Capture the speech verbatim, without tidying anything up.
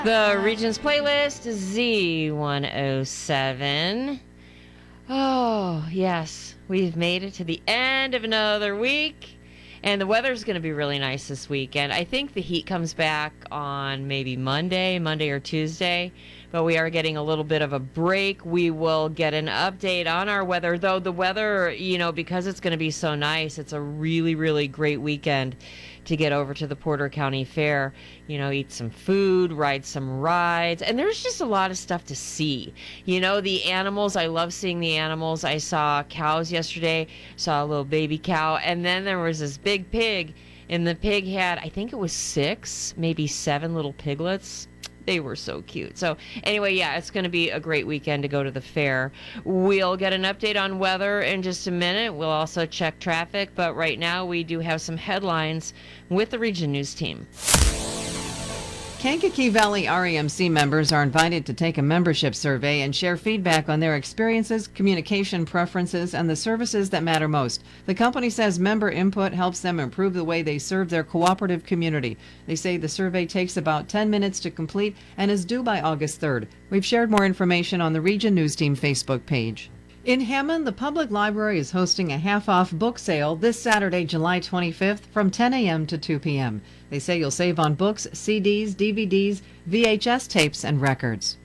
The Regions playlist is Z one oh seven. Oh, yes. We've made it to the end of another week. And the weather's going to be really nice this weekend. I think the heat comes back on maybe Monday, Monday or Tuesday. But we are getting a little bit of a break. We will get an update on our weather. Though the weather, you know, because it's going to be so nice, it's a really, really great weekend to get over to the Porter County Fair, you know, eat some food, ride some rides, and there's just a lot of stuff to see. You know, the animals, I love seeing the animals. I saw cows yesterday, saw a little baby cow, and then there was this big pig, and the pig had, I think it was six, maybe seven little piglets. They were so cute. So anyway, yeah, it's going to be a great weekend to go to the fair. We'll get an update on weather in just a minute. We'll also check traffic, but right now we do have some headlines with the Region News team. Kankakee Valley R E M C members are invited to take a membership survey and share feedback on their experiences, communication preferences, and the services that matter most. The company says member input helps them improve the way they serve their cooperative community. They say the survey takes about ten minutes to complete and is due by August third. We've shared more information on the Region News Team Facebook page. In Hammond, the Public Library is hosting a half-off book sale this Saturday, July twenty-fifth from ten a.m. to two p.m. They say you'll save on books, C Ds, D V Ds, V H S tapes, and records.